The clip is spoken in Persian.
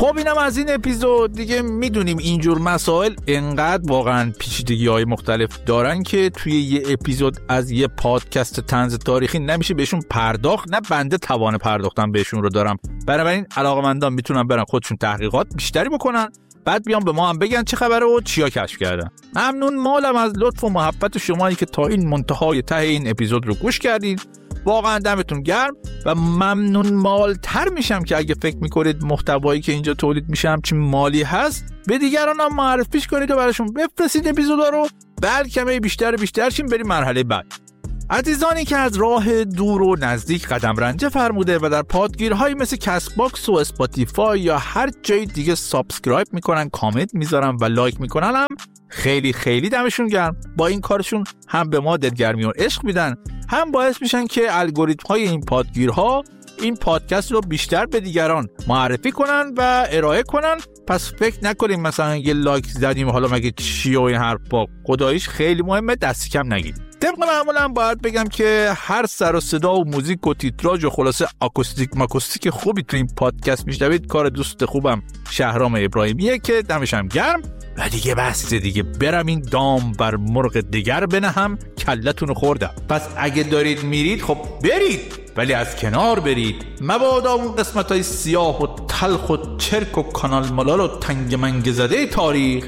خب اینم از این اپیزود دیگه. میدونیم اینجور مسائل انقدر واقعا پیچیدگی‌های مختلف دارن که توی یه اپیزود از یه پادکست طنز تاریخی نمیشه بهشون پرداخت، نه بنده توان پرداختن بهشون رو دارم. بنابراین علاقه‌مندان میتونن برن خودشون تحقیقات بیشتری بکنن، بعد بیان به ما هم بگن چه خبره و چیا کشف کردن. ممنون مالم از لطف و محبت شمایی که تا این منتهای ته این اپیزود رو گوش کردید. واقعا دمتون گرم و ممنون مالتر میشم که اگه فکر میکنید محتوایی که اینجا تولید میشه همچین مالی هست، به دیگران هم معرفیش کنید و براشون بفرستید اپیزودا رو، بلکه بیشتر شیم بریم مرحله بعد. عزیزانی که از راه دور و نزدیک قدم رنجه فرموده و در پادگیرهایی مثل کست باکس و اسپاتیفای یا هر جای دیگه سابسکرایب میکنن، کامنت میذارن و لایک میکنن، هم خیلی خیلی دمشون گرم. با این کارشون هم به ما دلگرمی و عشق میدن، هم باعث میشن که الگوریتم های این پادگیرها این پادکست رو بیشتر به دیگران معرفی کنن و ارائه کنن. پس فکر نکنیم مثلا یه لایک زدیم حالا مگه چی و این حرفا، خداییش خیلی مهمه، دست کم نگیرید. طبق معمولم باید بگم که هر سر و صدا و موزیک و تیتراژ و خلاصه آکوستیک خوبی تو این پادکست میشنوید کار دوست خوبم شهرام ابراهیمیه که دمشم گرم. و دیگه بس دیگه، برم این دام بر مرغ دیگر بنهم، کلتون خوردم. پس اگه دارید میرید خب برید، ولی از کنار برید، مبادا اون قسمتای سیاه و تلخ و چرک و کانال ملال و تنگ منگ زده تاریخ